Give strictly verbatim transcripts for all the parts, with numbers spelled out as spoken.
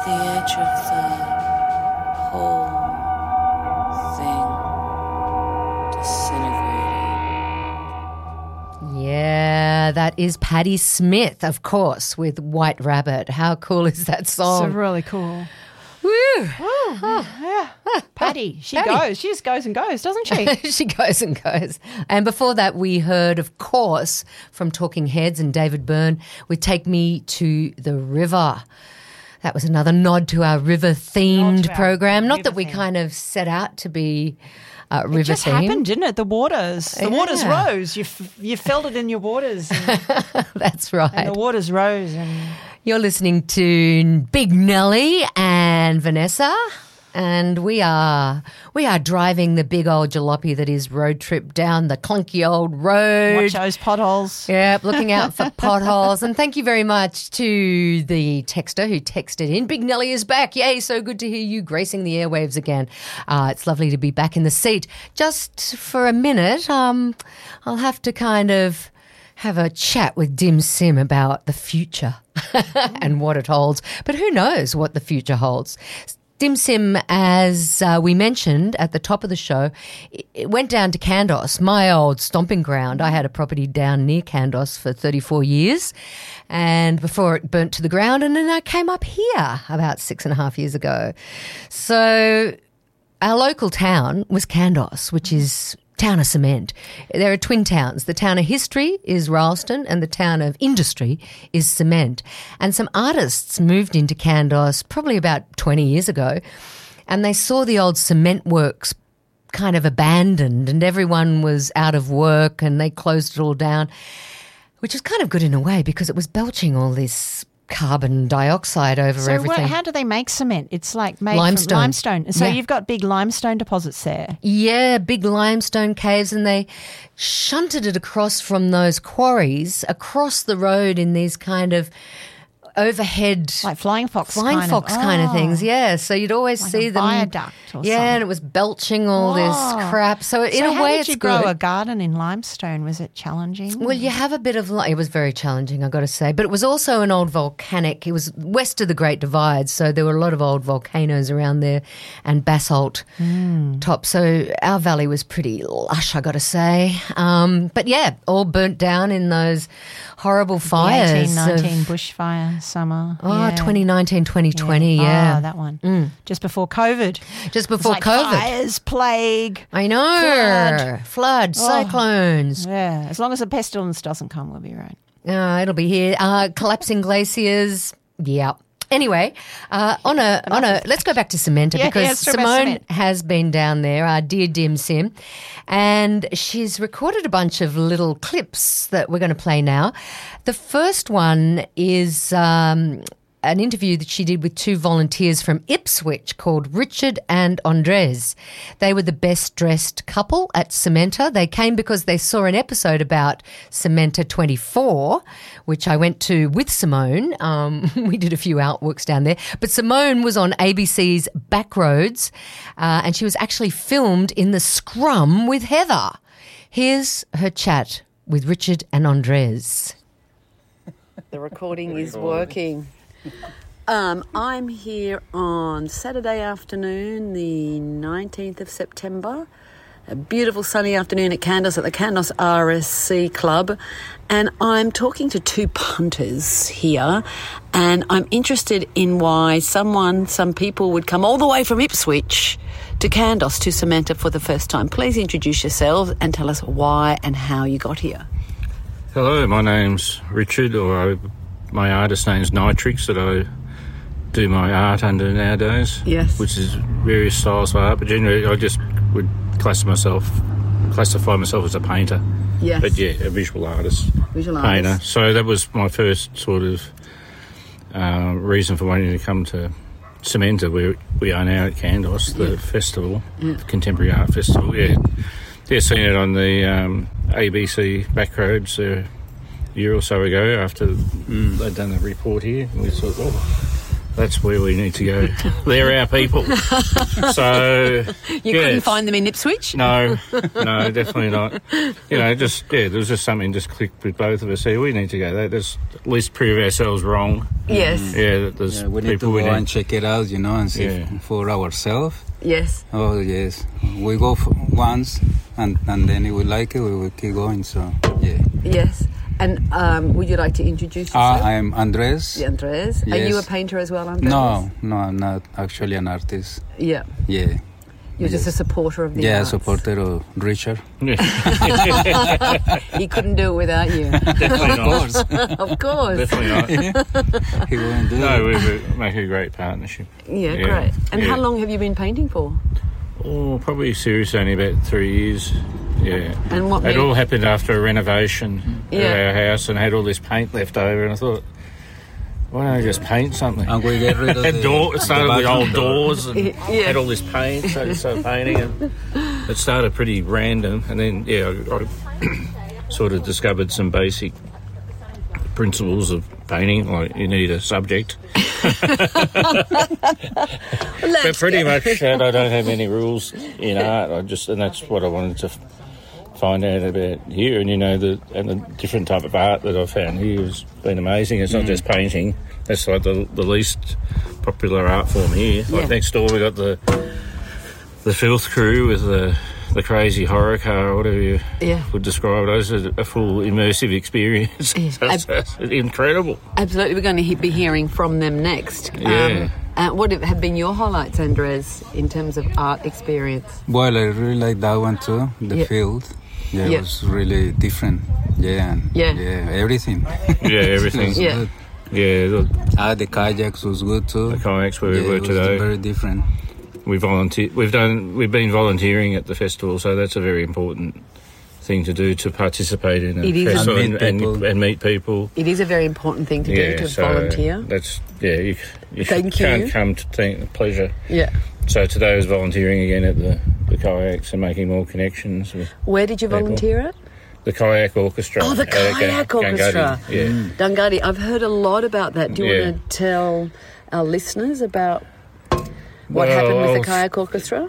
the edge of the whole thing disintegrating. Yeah, that is Patti Smith, of course, with White Rabbit. How cool is that song? It's really cool. Woo! Oh, yeah. yeah. Patti, she Patti. goes. She just goes and goes, doesn't she? She goes and goes. And before that, we heard, of course, from Talking Heads and David Byrne, with Take Me to the River. That was another nod to our river-themed our program. Not river that we theme. kind of set out to be uh, river-themed. It just happened, didn't it? The waters. The Yeah. waters rose. You f- you felt it in your waters. And, That's right. and the waters rose. And You're listening to Big Nelly and Vanessa, and we are we are driving the big old jalopy that is Road Trip down the clunky old road. watch those potholes. Yep, looking out for potholes. And thank you very much to the texter who texted in. Big Nelly is back. Yay, so good to hear you gracing the airwaves again. Uh, it's lovely to be back in the seat. Just for a minute, um, I'll have to kind of have a chat with Dim Sim about the future and what it holds. But who knows what the future holds? Dim Sim, as uh, we mentioned at the top of the show, it it went down to Kandos, my old stomping ground. I had a property down near Kandos for thirty-four years, and before it burnt to the ground, and then I came up here about six and a half years ago. So our local town was Kandos, which is town of cement. There are twin towns. The town of history is Ralston and the town of industry is cement. And some artists moved into Kandos probably about twenty years ago, and they saw the old cement works kind of abandoned and everyone was out of work and they closed it all down, which is kind of good in a way because it was belching all this carbon dioxide over So everything. what, how do they make cement? It's like made Limestone. from limestone. So Yeah. you've got big limestone deposits there. Yeah, big limestone caves, and they shunted it across from those quarries across the road in these kind of overhead Like flying fox flying kind fox of, kind of oh, things. Yeah, so you'd always like see a them. viaduct or yeah, something. and it was belching all Oh. this crap. So in So a how way, did it's you grow good. a garden in limestone? Was it challenging? Well, you have a bit of, li- it was very challenging, I got to say, but it was also an old volcanic, it was west of the Great Divide, so there were a lot of old volcanoes around there and basalt Hmm. top, so our valley was pretty lush, I got to say. Um, but yeah, all burnt down in those horrible fires. eighteen nineteen of, bushfire summer. oh, yeah. twenty nineteen, twenty twenty, yeah. Oh, that one. Just before COVID. Just before It's like COVID. fires, plague. I know. Flood. Flood, Oh. cyclones. Yeah, as long as the pestilence doesn't come, we'll be right. Uh, it'll be here. Uh, collapsing glaciers. Yeah. Anyway, uh, on a on a let's go back to Samantha Yeah, because yeah, let's talk about Simone cement. has been down there, our dear Dim Sim, and she's recorded a bunch of little clips that we're going to play now. The first one is um, an interview that she did with two volunteers from Ipswich called Richard and Andres. They were the best dressed couple at Cementa. They came because they saw an episode about Cementa twenty-four, which I went to with Simone. Um, we did a few outworks down there. But Simone was on A B C's Backroads, uh, and she was actually filmed in the scrum with Heather. Here's her chat with Richard and Andres. The recording is working. Um, I'm here on Saturday afternoon, the nineteenth of September. A beautiful sunny afternoon at Kandos, at the Kandos R S C Club. And I'm talking to two punters here. And I'm interested in why someone, some people would come all the way from Ipswich to Kandos, to Cementa for the first time. Please introduce yourselves and tell us why and how you got here. Hello, my name's Richard, or I, my artist name's Nitrix, that I do my art under nowadays. Yes. Which is various styles of art, but generally I just would class myself, classify myself as a painter. Yes. But yeah, a visual artist. Visual painter. artist. So that was my first sort of uh, reason for wanting to come to Cementa, where we are now at Kandos, the Yeah. festival, Yeah. the Contemporary Art Festival. Yeah, yeah, seen it on the um, A B C Backroads uh, a year or so ago after mm. they'd done the report here. And we thought, oh, that's where we need to go. They're our people. So You yeah, couldn't it's- find them in Ipswich? No, no, definitely not. You know, just yeah, there was just something just clicked with both of us. Here, we need to go. That just at least prove ourselves wrong. Yes. Yeah, that there's Yeah, we need to people go we need. and check it out, you know, and see Yeah. for ourselves. Yes. Oh yes, we go for once, and and then if we like it, we will keep going. So yeah. Yes. And um, would you like to introduce Uh, yourself? I'm Andres. Yeah, Andres. Are you a Yes. painter as well, Andres? No, no, I'm not actually an artist. Yeah. Yeah. You're just a supporter of the Yeah, arts. supporter of Richard. Yeah, He couldn't do it without you. definitely Of not. course, Of course. Definitely not. he wouldn't do No, it. we we make a great partnership. Yeah, Yeah, great. And yeah. how long have you been painting for? Oh, probably seriously only about three years. Yeah. And what It made- all happened after a renovation Yeah. of our house and had all this paint left over, and I thought, why don't I just paint something? And we get rid of Had the, door, it started the with bathroom old door. doors and Yeah. had all this paint, so I started painting, and it started pretty random, and then yeah, I, I sort of discovered some basic principles of painting, like you need a subject. But pretty much that I don't have any rules in art. I just and that's what I wanted to f- find out about here, and you know the and the different type of art that I've found here has been amazing. It's not just painting. That's like the the least popular art form here. Like Yeah. next door we got the the filth crew with the the crazy horror car, or whatever you Yeah. would describe it as, a, a full immersive experience. Yeah. That's, that's incredible. Absolutely. We're going to he- be hearing from them next. Yeah. uh, what have been your highlights, Andres, in terms of art experience? Well, I really like that one too. The Yeah. field. Yeah, Yeah. it was really different. Yeah. And Yeah. Yeah. Everything. Yeah, everything. It was Yeah. good. Yeah, the, Ah, the kayaks was good too. the kayaks where we Yeah, were it was today. very different. We volunteer. We've done. We've been volunteering at the festival, so that's a very important thing to do to participate in a It is. festival And meet and, people. and, and meet people. It is a very important thing to do, to so volunteer. That's yeah. You, you Thank can't you. come to think pleasure. Yeah. So today I was volunteering again at the, the kayaks and making more connections with Where did you People. volunteer at? the kayak orchestra. Oh, the at Ga- kayak Gangadi. orchestra. Yeah. Dungadi, I've heard a lot about that. Do you Yeah. want to tell our listeners about what Well, happened with the I've- kayak orchestra?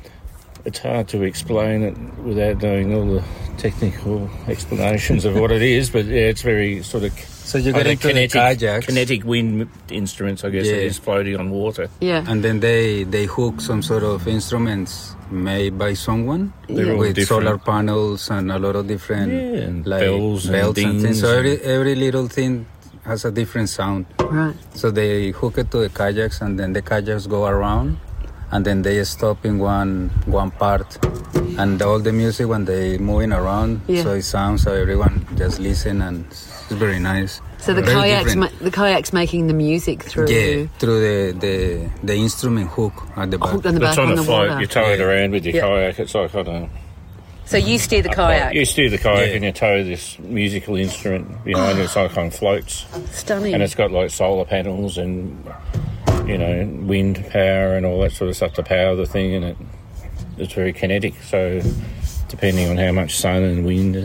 It's hard to explain it without knowing all the technical explanations of what it is, but yeah, it's very sort of So you like get a into the kinetic, kayaks. kinetic wind instruments, I guess it Yeah. is, floating on water. Yeah. And then they they hook some sort of instruments made by someone They're all with different. solar panels and a lot of different Yeah, and like bells and bells and, things. dings So and- every every little thing has a different sound. Right. So they hook it to the kayaks, and then the kayaks go around, and then they stop in one one part, and all the music when they moving around, Yeah. so it sounds so everyone just listen, and it's very nice. So the Very kayaks, different. ma- the kayaks making the music through. Yeah, through the, the the instrument hook at the back. Hooked on the It's back on on a the float. water. You tow it Yeah. around with your Yeah. kayak. It's like I don't know. So you steer the kayak. You steer the kayak Yeah. and you tow this musical instrument behind it. It's like on floats, Stunning. and it's got like solar panels and you know wind power and all that sort of stuff to power the thing, and it it's very kinetic. So depending on how much sun and wind,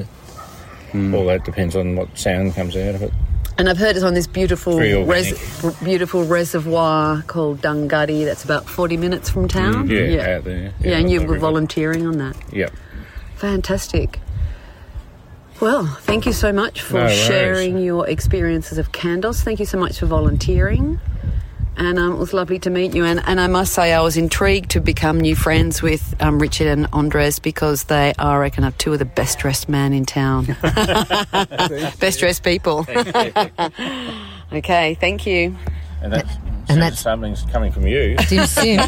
all that depends on what sound comes out of it. And I've heard it's on this beautiful Very res- organic. beautiful reservoir called Dungadi. That's about forty minutes from town. Yeah, yeah, out there. Yeah, and you on the were river. volunteering on that. Yep. Fantastic. Well, thank you so much for No worries. sharing your experiences of Kandos. Thank you so much for volunteering. And um, it was lovely to meet you. And, and I must say, I was intrigued to become new friends with um, Richard and Andres because they are, I reckon, are two of the best dressed men in town. Best dressed people. Okay, thank you. And that's And and that's- something's coming from you. Dim Sim,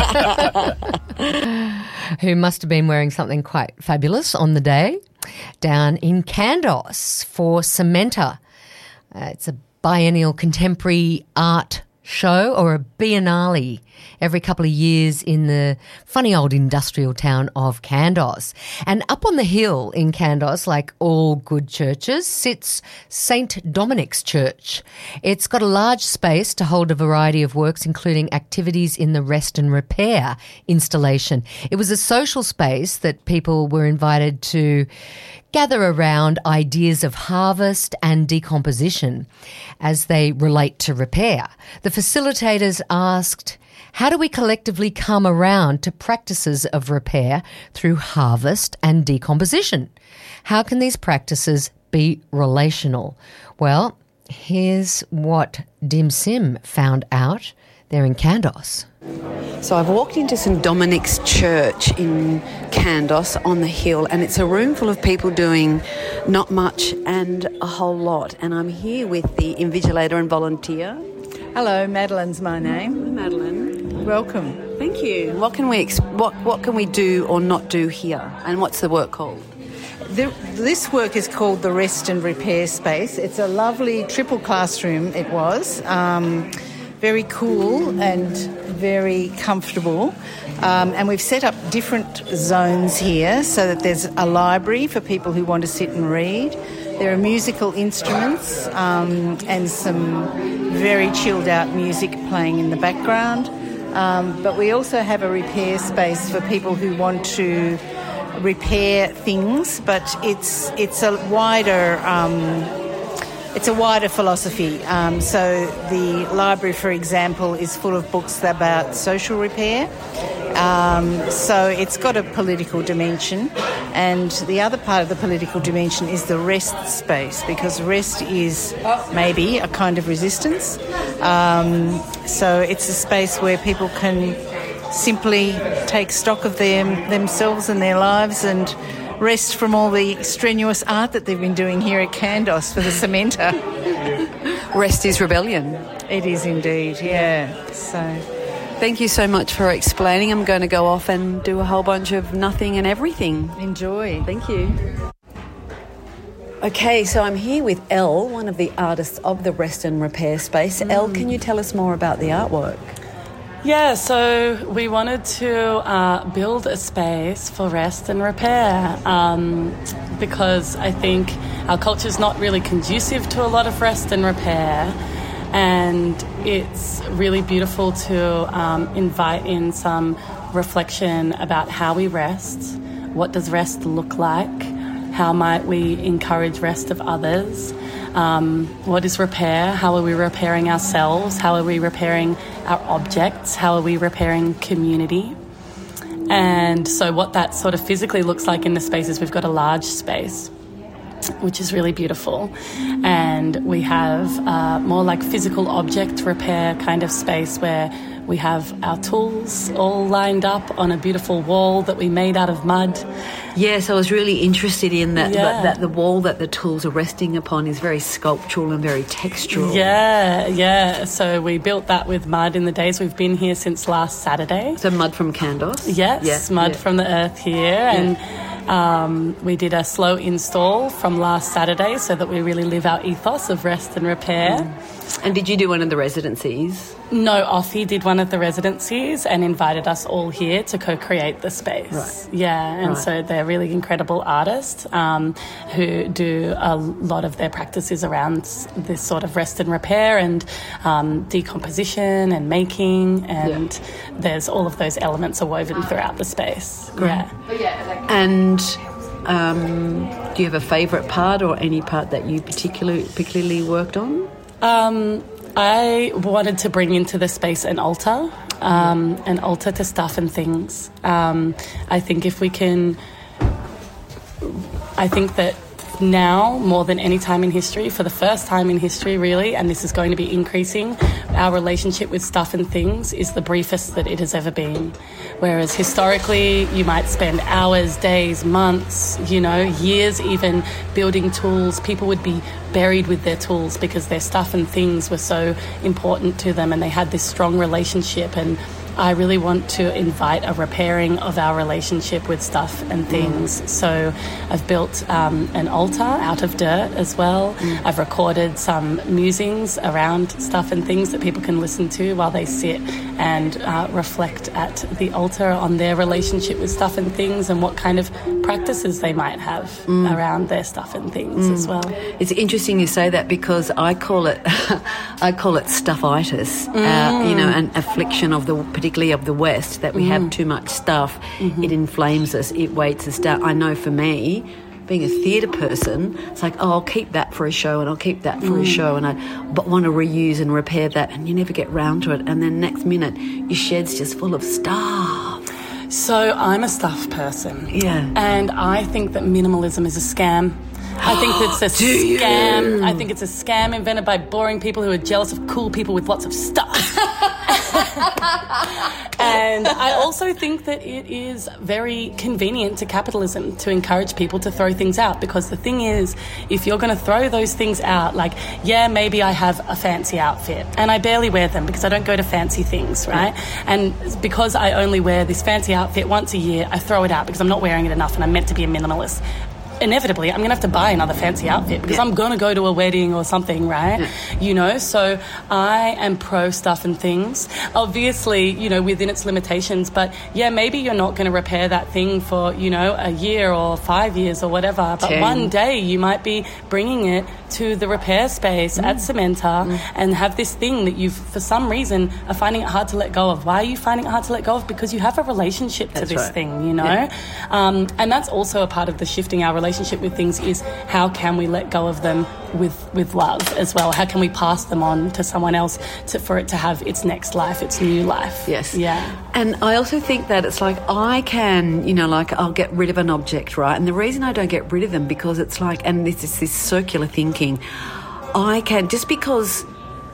who must have been wearing something quite fabulous on the day, down in Kandos for Cementa. Uh, it's a biennial contemporary art show, or a biennale, every couple of years in the funny old industrial town of Kandos. And up on the hill in Kandos, like all good churches, sits Saint Dominic's Church. It's got a large space to hold a variety of works, including activities in the rest and repair installation. It was a social space that people were invited to gather around ideas of harvest and decomposition as they relate to repair. The facilitators asked, how do we collectively come around to practices of repair through harvest and decomposition? How can these practices be relational? Well, here's what Dim Sim found out there in Kandos. So I've walked into St Dominic's Church in Kandos on the hill, and it's a room full of people doing not much and a whole lot. And I'm here with the invigilator and volunteer. Hello, Madeline's my name. Madeline. Welcome. Thank you. What can we ex- what what can we do or not do here? And what's the work called? The, this work is called the Rest and Repair Space. It's a lovely triple classroom, it was. Um, very cool and very comfortable. Um, and we've set up different zones here so that there's a library for people who want to sit and read. There are musical instruments um, and some very chilled out music playing in the background. Um, but we also have a repair space for people who want to repair things, but it's it's a wider um, it's a wider philosophy. Um, so the library, for example, is full of books about social repair. Um, so it's got a political dimension, and the other part of the political dimension is the rest space, because rest is maybe a kind of resistance. Um, so it's a space where people can simply take stock of them, themselves and their lives and rest from all the strenuous art that they've been doing here at Kandos for the cementer. Rest is rebellion. It is indeed, yeah. So, thank you so much for explaining. I'm going to go off and do a whole bunch of nothing and everything. enjoy. Thank you. Okay, so I'm here with Elle, one of the artists of the Rest and Repair Space. Elle, can you tell us more about the artwork? Yeah, so we wanted to uh, build a space for rest and repair um, because I think our culture is not really conducive to a lot of rest and repair, and it's really beautiful to um, invite in some reflection about how we rest, what does rest look like, how might we encourage rest of others. Um, what is repair? How are we repairing ourselves? How are we repairing our objects? How are we repairing community? And so what that sort of physically looks like in the space is we've got a large space, which is really beautiful. And we have uh, more like physical object repair kind of space where we have our tools all lined up on a beautiful wall that we made out of mud. Yes, I was really interested in that, Yeah. that, that the wall that the tools are resting upon is very sculptural and very textural. Yeah, yeah. So we built that with mud in the days we've been here since last Saturday. So mud from Kandos? Yes, Yeah, mud yeah. from the earth here. And um, we did a slow install from last Saturday so that we really live our ethos of rest and repair. Mm. And did you do one of the residencies? No, Offie did one of the residencies and invited us all here to co-create the space. Right. Yeah, and Right. so they're really incredible artists um, who do a lot of their practices around s- this sort of rest and repair and um, decomposition and making, and there's all of those elements are woven throughout the space. Yeah. And um, do you have a favourite part or any part that you particularly particularly worked on? Um, I wanted to bring into the space an altar, um, an altar to stuff and things. Um, I think if we can, I think that now, more than any time in history, for the first time in history really, and this is going to be increasing, our relationship with stuff and things is the briefest that it has ever been. Whereas historically, you might spend hours, days, months, you know, years even building tools. People would be buried with their tools because their stuff and things were so important to them and they had this strong relationship. And I really want to invite a repairing of our relationship with stuff and things. Mm. So I've built um, an altar out of dirt as well. Mm. I've recorded some musings around stuff and things that people can listen to while they sit and uh, reflect at the altar on their relationship with stuff and things and what kind of practices they might have mm. around their stuff and things mm. as well. It's interesting you say that because I call it I call it stuffitis, mm. uh, you know, an affliction of the particularly of the West, that we mm. have too much stuff. Mm-hmm. It inflames us, it weights us down. I know for me being a theatre person, it's like, oh, I'll keep that for a show and I'll keep that for a show and I but want to reuse and repair that, and you never get round to it, and then next minute your shed's just full of stuff. So I'm a stuff person. Yeah. And I think that minimalism is a scam. I think it's a Do scam. you? I think it's a scam invented by boring people who are jealous of cool people with lots of stuff. And I also think that it is very convenient to capitalism to encourage people to throw things out, because the thing is, if you're going to throw those things out, like, yeah, maybe I have a fancy outfit and I barely wear them because I don't go to fancy things, right? And because I only wear this fancy outfit once a year, I throw it out because I'm not wearing it enough and I'm meant to be a minimalist. Inevitably, I'm going to have to buy another fancy outfit because yeah. I'm going to go to a wedding or something, right? Yeah. You know, so I am pro stuff and things. Obviously, you know, within its limitations, but yeah, maybe you're not going to repair that thing for, you know, a year or five years or whatever, but Ten. one day you might be bringing it to the repair space mm. at Cementa mm. and have this thing that you've, for some reason, are finding it hard to let go of. Why are you finding it hard to let go of? Because you have a relationship to that's this right. thing, you know? Yeah. Um, and that's also a part of the shifting our relationship with things is how can we let go of them with with love as well? How can we pass them on to someone else to, for it to have its next life, its new life? Yes. Yeah. And I also think that it's like I can, you know, like I'll get rid of an object, right? And the reason I don't get rid of them because it's like, and this is this circular thinking, I can, just because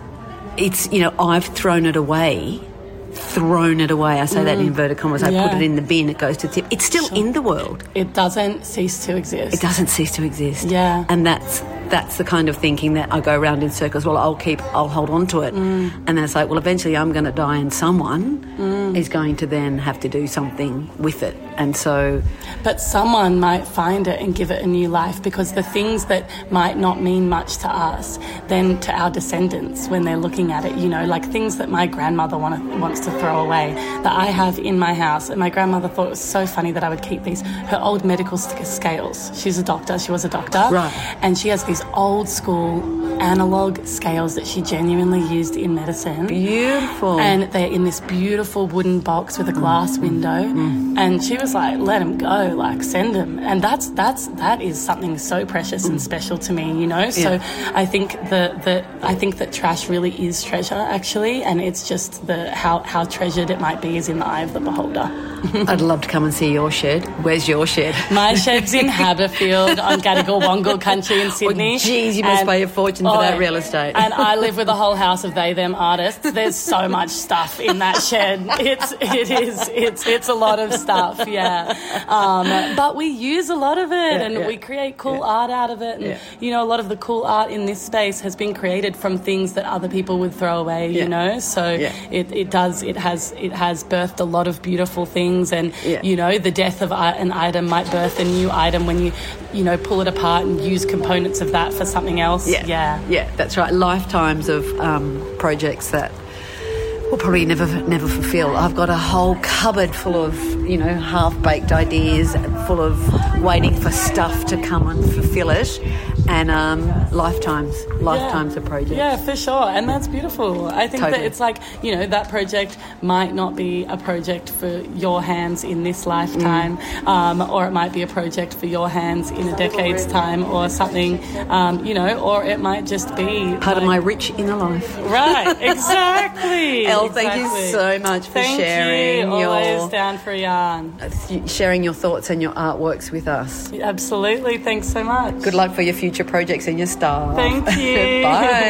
it's, you know, I've thrown it away, thrown it away. I say mm. that in inverted commas. I yeah. put it in the bin, it goes to the tip. It's still sure. in the world. It doesn't cease to exist. It doesn't cease to exist. Yeah. And that's that's the kind of thinking that I go around in circles. Well, I'll keep, I'll hold on to it. Mm. And then it's like, well, eventually I'm going to die and someone mm. is going to then have to do something with it. And so... But someone might find it and give it a new life, because the things that might not mean much to us, then to our descendants when they're looking at it, you know, like things that my grandmother want to, wants to throw away, that I have in my house. And my grandmother thought it was so funny that I would keep these. Her old medical scales. She's a doctor. She was a doctor. Right. And she has these old school analog scales that she genuinely used in medicine. Beautiful. And they're in this beautiful wooden box with a glass window. Mm. And she was like, let them go, like send them. And that's that's that is something so precious and special to me, you know. So yeah. I think the the I think that trash really is treasure, actually, and it's just the how how treasured it might be is in the eye of the beholder. I'd love to come and see your shed. Where's your shed? My shed's in Haberfield on Gadigal Wongal country in Sydney. Oh, geez, you must and, pay a fortune for oh, that real estate. And I live with a whole house of they them artists. There's so much stuff in that shed. It's it is it's it's a lot of stuff. Yeah, um, but we use a lot of it, yeah, and yeah. we create cool yeah. art out of it. And yeah. you know, a lot of the cool art in this space has been created from things that other people would throw away. Yeah. You know, so yeah. it it does it has it has birthed a lot of beautiful things. And yeah. you know, the death of an item might birth a new item when you you know pull it apart and use components of that for something else. Yeah, yeah, yeah, that's right. Lifetimes of um, projects that we'll probably never never fulfil. I've got a whole cupboard full of, you know, half-baked ideas, full of waiting for stuff to come and fulfil it, and um, lifetimes, lifetimes yeah. of projects. Yeah, for sure, and that's beautiful. I think Totally. that it's like, you know, that project might not be a project for your hands in this lifetime, mm. um, or it might be a project for your hands in a decade's time, or something, um, you know, or it might just be Part like, of my rich inner life. Right, exactly. Elle, exactly. thank you so much for thank sharing you. your Always down for a yarn. sharing your thoughts and your artworks with us. Absolutely. Thanks so much. Good luck for your future projects and your staff. Thank you.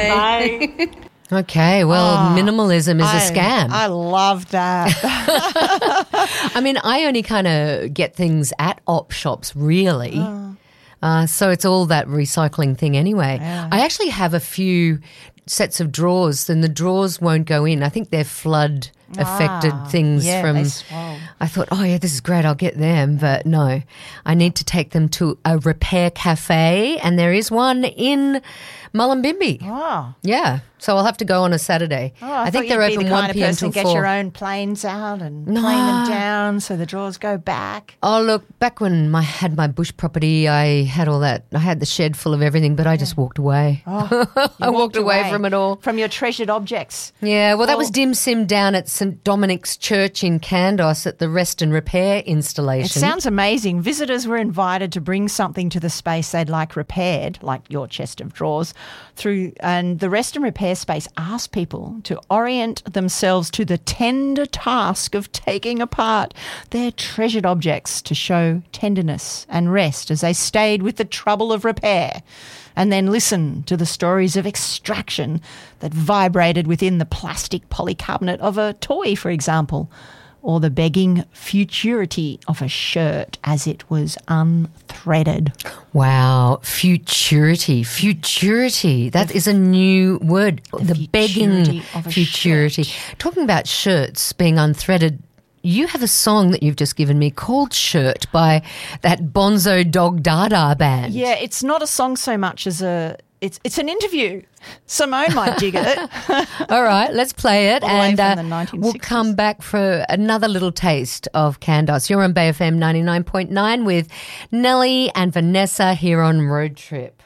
Bye. Bye. Okay, well, Oh, minimalism is I, a scam. I love that. I mean, I only kind of get things at op shops, really. Oh. Uh, so it's all that recycling thing anyway. Yeah. I actually have a few sets of drawers, and the drawers won't go in. I think they're flood affected Ah, things yeah, from. they swell. I thought, oh yeah, this is great. I'll get them, but no, I need to take them to a repair cafe, and there is one in Mullumbimby. Oh. Yeah, so I'll have to go on a Saturday. Oh, I, I think thought they're you'd be open the one kind of p.m. person till get your four. own planes out and No. plane them down so the drawers go back. Oh, look, back when I had my bush property, I had all that. I had the shed full of everything, but I just walked away. Oh, I walked, away. for from it all. From your treasured objects. Yeah, well, that was Well- Dim Sim down at St Dominic's Church in Candos at the Rest and Repair installation. It sounds amazing. Visitors were invited to bring something to the space they'd like repaired, like your chest of drawers, through, and the Rest and Repair space asked people to orient themselves to the tender task of taking apart their treasured objects to show tenderness and rest as they stayed with the trouble of repair, and then listen to the stories of extraction that vibrated within the plastic polycarbonate of a toy, for example, or the begging futurity of a shirt as it was unthreaded. Wow, futurity, futurity. That is a new word. The, futurity begging of a futurity. Talking about shirts being unthreaded, you have a song that you've just given me called Shirt by that Bonzo Dog Dada band. Yeah, it's not a song so much as a... It's it's an interview. Simone might dig it. All right, let's play it, All the way and from uh, the nineteen we'll sixties. come back for another little taste of Candos. You're on Bay F M ninety-nine point nine with Nellie and Vanessa here on Road Trip.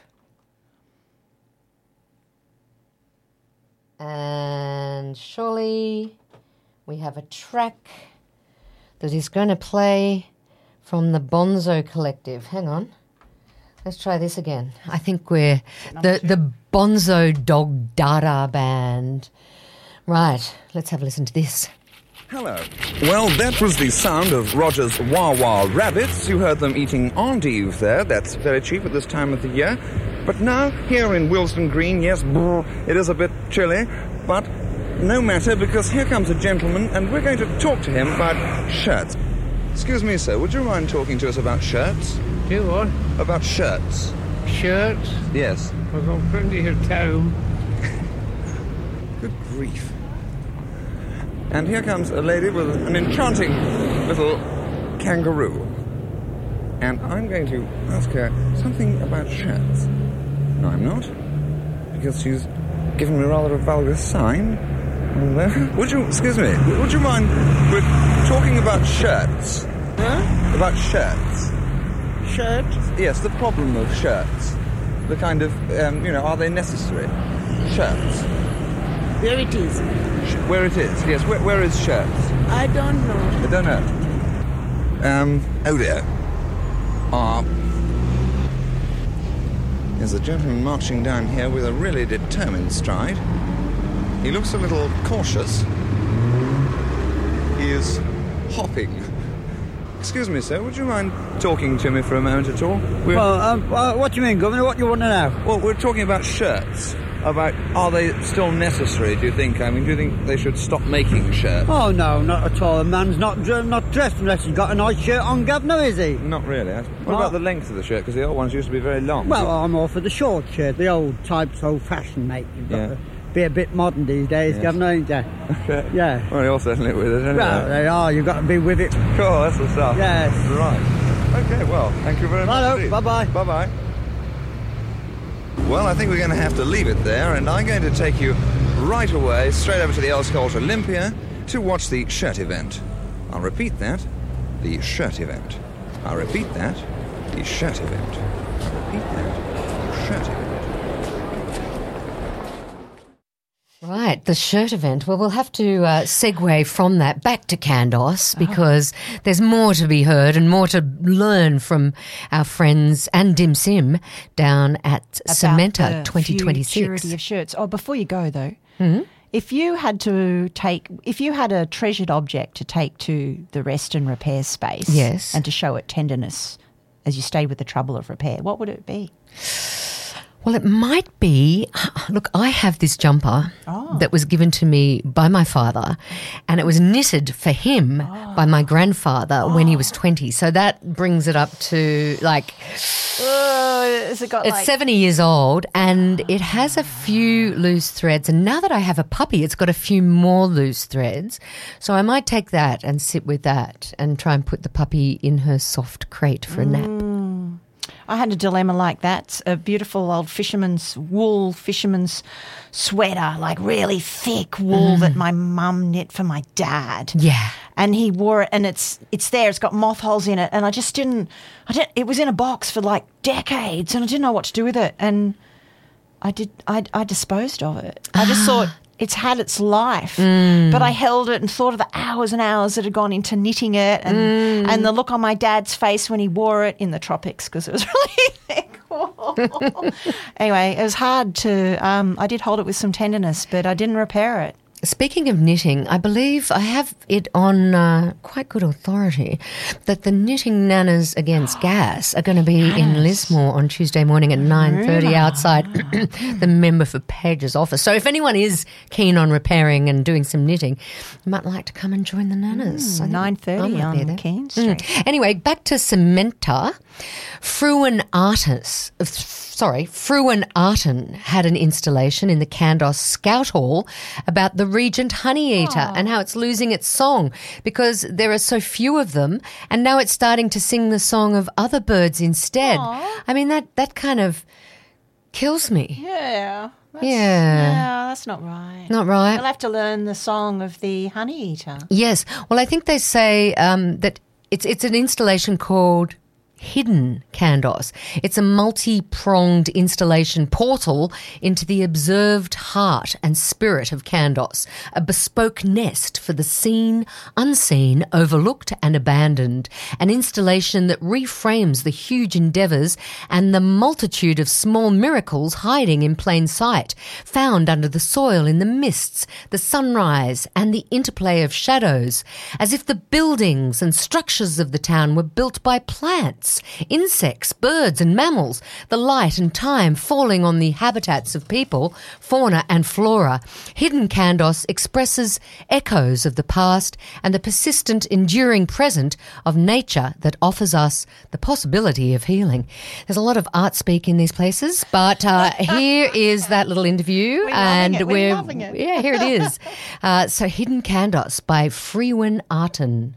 And surely we have a track that is going to play from the Bonzo Collective. Hang on. Let's try this again. I think we're the, the Bonzo Dog Dada band. Right, let's have a listen to this. Hello. Well, that was the sound of Roger's Wah Wah rabbits. You heard them eating endive there. That's very cheap at this time of the year. But now, here in Willesden Green, yes, brr, it is a bit chilly, but no matter, because here comes a gentleman, and we're going to talk to him about shirts. Excuse me, sir, would you mind talking to us about shirts? Do what? About shirts. Shirts? Yes. I've got plenty of town. Good grief. And here comes a lady with an enchanting little kangaroo. And I'm going to ask her something about shirts. No, I'm not. Because she's given me rather a vulgar sign. Would you, excuse me, would you mind, we're talking about shirts. Huh? About shirts. Shirts? Yes, the problem of shirts. The kind of, um, you know, are they necessary? Shirts. There it is. Sh- where it is, yes. Where, where is shirts? I don't know. I don't know. Um, oh dear. Ah. There's a gentleman marching down here with a really determined stride. He looks a little cautious. He is hopping. Excuse me, sir, would you mind talking to me for a moment at all? We're, Well, um, uh, what do you mean, Governor? What do you want to know? well, we're talking about shirts. About, are they still necessary, do you think? I mean, do you think they should stop making shirts? Oh, no, not at all. A man's not dr- not dressed unless he's got a nice shirt on, Governor, is he? Not really. What What? about the length of the shirt? Because the old ones used to be very long. Well, I'm all for the short shirt. The old type's old-fashioned, mate. You've got Yeah. to be a bit modern these days, Yes. Governor, ain't you? Okay. Yeah. Well, you're certainly with it, anyway. Well, they are. You've got to be with it. Cool, that's the stuff. Yes. Right. Okay, well, thank you very much. Righto, indeed. bye-bye. Bye-bye. Well, I think we're going to have to leave it there, and I'm going to take you right away, straight over to the Elscolt Olympia, to watch the shirt event. I'll repeat that, the shirt event. I'll repeat that, the shirt event. I'll repeat that, the shirt event. Right, the shirt event. Well, we'll have to uh, segue from that back to Candos because there's more to be heard and more to learn from our friends and Dim Sim down at About Cementa the twenty twenty-six. futurity of shirts. Oh, before you go though, if you had to take, if you had a treasured object to take to the rest and repair space, Yes. and to show it tenderness as you stayed with the trouble of repair, what would it be? Well, it might be. Look, I have this jumper Oh. that was given to me by my father, and it was knitted for him by my grandfather when he was twenty. So that brings it up to like Uh, has it got it's like seventy years old, and it has a few loose threads. And now that I have a puppy, it's got a few more loose threads. So I might take that and sit with that and try and put the puppy in her soft crate for a nap. I had a dilemma like that. A beautiful old fisherman's wool, fisherman's sweater, like really thick wool that my mum knit for my dad. Yeah. And he wore it, and it's it's there. It's got moth holes in it, and I just didn't. I didn't. It was in a box for like decades, and I didn't know what to do with it. And I did. I, I disposed of it. I just thought it's had its life, Mm. but I held it and thought of the hours and hours that had gone into knitting it, and Mm. and the look on my dad's face when he wore it in the tropics because it was really cool. Anyway, it was hard to. Um, I did hold it with some tenderness, but I didn't repair it. Speaking of knitting, I believe I have it on uh, quite good authority that the Knitting Nanas Against Gas are going to be in Lismore on Tuesday morning at nine thirty outside the member for Page's office. So if anyone is keen on repairing and doing some knitting, you might like to come and join the Nanas. Mm, nine thirty on Keene Street. Mm. Anyway, back to Cementa. Fruin Artis, uh, sorry, Fruin Arten had an installation in the Kandos Scout Hall about the Regent Honeyeater and how it's losing its song because there are so few of them, and now it's starting to sing the song of other birds instead. Aww. I mean, that, that kind of kills me. Yeah. That's, Yeah. No, that's not right. Not right. You'll have to learn the song of the honeyeater. Yes. Well, I think they say um, that it's it's an installation called Hidden Kandos. It's a multi-pronged installation portal into the observed heart and spirit of Kandos, a bespoke nest for the seen, unseen, overlooked and abandoned, an installation that reframes the huge endeavours and the multitude of small miracles hiding in plain sight, found under the soil in the mists, the sunrise and the interplay of shadows, as if the buildings and structures of the town were built by plants, insects, birds and mammals, the light and time falling on the habitats of people, fauna and flora. Hidden Kandos expresses echoes of the past and the persistent, enduring present of nature that offers us the possibility of healing. There's a lot of art speak in these places, but uh, here is that little interview. We're and loving it. We're we're loving it. Yeah, here it is. Uh, so Hidden Kandos by Fruin Arten.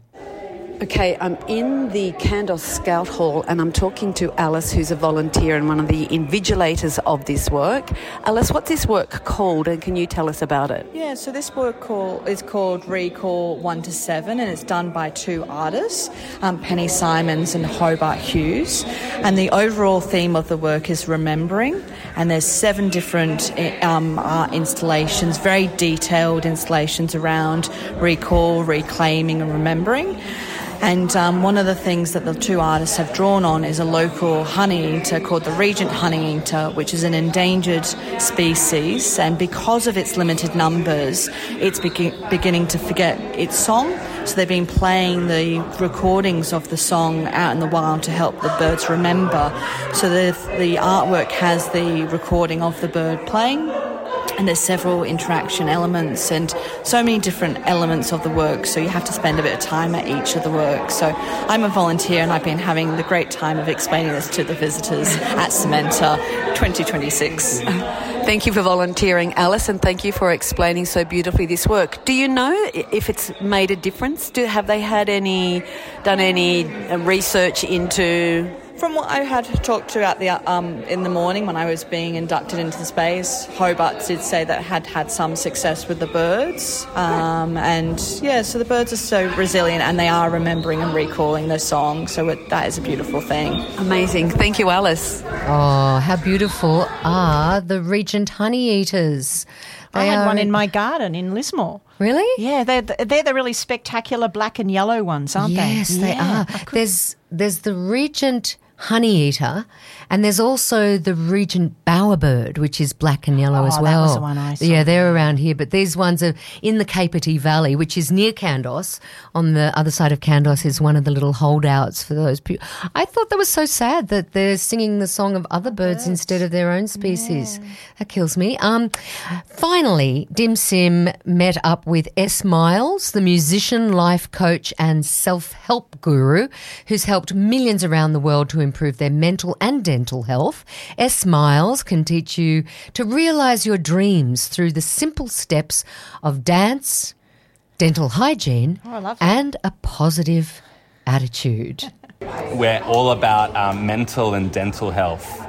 Okay, I'm in the Kandos Scout Hall and I'm talking to Alice, who's a volunteer and one of the invigilators of this work. Alice, what's this work called and can you tell us about it? Yeah, so this work call is called Recall one to seven and it's done by two artists, um, Penny Simons and Hobart Hughes. And the overall theme of the work is remembering, and there's seven different um, art installations, very detailed installations around recall, reclaiming and remembering. And um, one of the things that the two artists have drawn on is a local honeyeater called the Regent Honeyeater, which is an endangered species. And because of its limited numbers, it's begin- beginning to forget its song. So they've been playing the recordings of the song out in the wild to help the birds remember. So the, the artwork has the recording of the bird playing. And there's several interaction elements and so many different elements of the work, so you have to spend a bit of time at each of the work. So I'm a volunteer and I've been having the great time of explaining this to the visitors at Cementa twenty twenty-six. Thank you for volunteering, Alice, and thank you for explaining so beautifully this work. Do you know if it's made a difference? Do have they had any, done any research into... From what I had talked to at the um, in the morning when I was being inducted into the space, Hobart did say that it had had some success with the birds. Um, and, yeah, so the birds are so resilient and they are remembering and recalling their song. So it, that is a beautiful thing. Amazing. Thank you, Alice. Oh, how beautiful are the Regent Honeyeaters. I They had are one in my garden in Lismore. Really? Yeah, they're, they're the really spectacular black and yellow ones, aren't yes, they? they Yeah. are. There's there's the Regent Honeyeater, and there's also the Regent Bowerbird, which is black and yellow Oh, as that well. was the one I saw. Yeah, they're around here, but these ones are in the Kapiti Valley, which is near Kandos. On the other side of Kandos is one of the little holdouts for those people. I thought that was so sad that they're singing the song of other birds, birds. instead of their own species. Yeah. That kills me. Um, finally, Dim Sim met up with S. Miles, the musician, life coach and self-help guru who's helped millions around the world to improve their mental and dental health. S. Miles can teach you to realise your dreams through the simple steps of dance, dental hygiene, oh, I love that. and a positive attitude. We're all about um, mental and dental health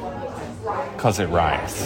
because it rhymes.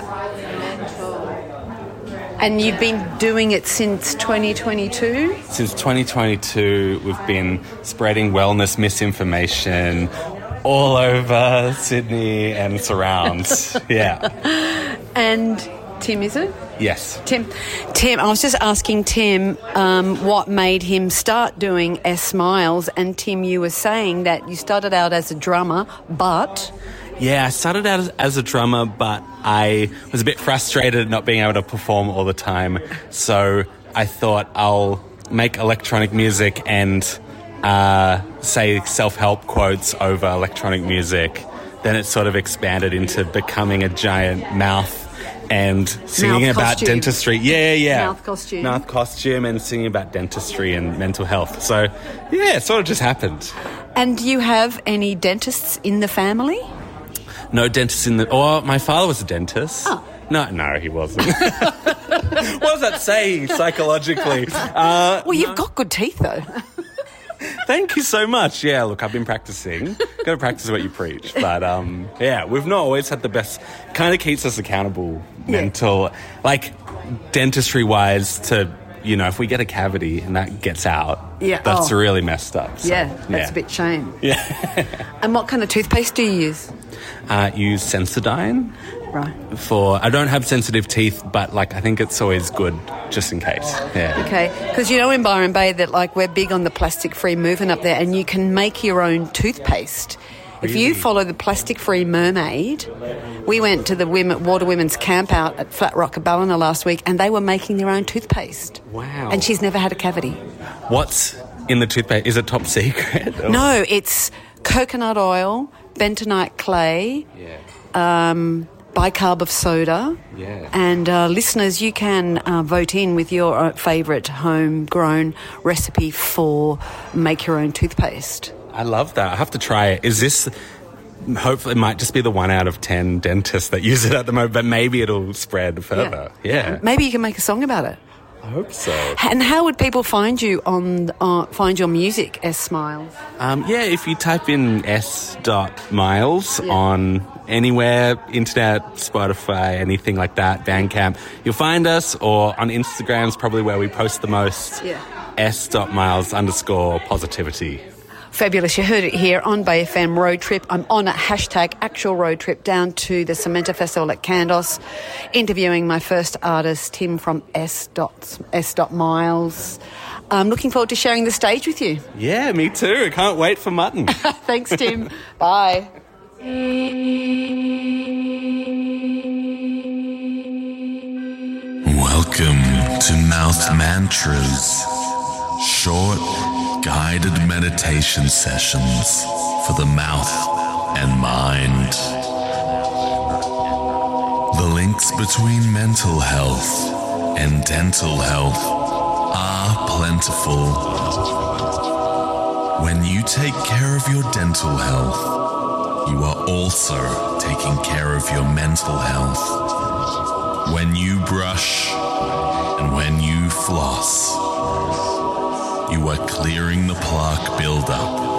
And you've been doing it since twenty twenty-two? Since twenty twenty-two, we've been spreading wellness misinformation all over Sydney and surrounds. Yeah. And Tim, is it? Yes. Tim, Tim, I was just asking Tim um, what made him start doing S Smiles, and Tim, you were saying that you started out as a drummer, but... Yeah, I started out as, as a drummer, but I was a bit frustrated at not being able to perform all the time, so I thought I'll make electronic music and uh, say self-help quotes over electronic music. Then it sort of expanded into becoming a giant mouth and singing Mouth about costume. dentistry. Yeah, yeah. Mouth costume. Mouth costume and singing about dentistry and mental health. So, yeah, it sort of just happened. And do you have any dentists in the family? No dentists in the... Oh, my father was a dentist. Oh. No, no, he wasn't. What does that say psychologically? Uh, well, you've got good teeth, though. Thank you so much. Yeah, look, I've been practicing. Got to practice what you preach. But, um, yeah, we've not always had the best... Kind of keeps us accountable, Yeah. mental... Like, dentistry-wise, to, you know, if we get a cavity and that gets out, Yeah, that's oh. really messed up. So, yeah, that's yeah. a bit shame. Yeah. And what kind of toothpaste do you use? Uh, use Sensodyne. Right. For... I don't have sensitive teeth, but, like, I think it's always good just in case. Yeah. Okay, because you know in Byron Bay that like we're big on the plastic-free movement up there, and you can make your own toothpaste. If you follow the plastic-free mermaid, we went to the women, Water Women's Camp out at Flat Rock at Ballina last week, and they were making their own toothpaste. Wow. And she's never had a cavity. What's in the toothpaste? Is it top secret? Or- No, it's coconut oil, bentonite clay, Yeah. um, bicarb of soda. Yeah. And uh, listeners, you can uh, vote in with your uh, favourite homegrown recipe for make your own toothpaste. I love that. I have to try it. Is this... Hopefully it might just be the one out of ten dentists that use it at the moment, but maybe it'll spread further. Yeah. Maybe you can make a song about it. I hope so. And how would people find you on uh, find your music, S Smiles? Um, yeah, if you type in S. Miles Yeah. on anywhere, internet, Spotify, anything like that, Bandcamp, you'll find us, or on Instagram's probably where we post the most. Yeah. S. Miles underscore positivity. Fabulous. You heard it here on Bay F M Road Trip. I'm on a hashtag actual road trip down to the Cementa Festival at Kandos, interviewing my first artist, Tim from S. S. Miles. I'm looking forward to sharing the stage with you. Yeah, me too. I can't wait for mutton. Thanks, Tim. Bye. Welcome to Mouth Mantras, short, guided meditation sessions for the mouth and mind. The links between mental health and dental health are plentiful. When you take care of your dental health, you are also taking care of your mental health. When you brush and when you floss, you are clearing the plaque buildup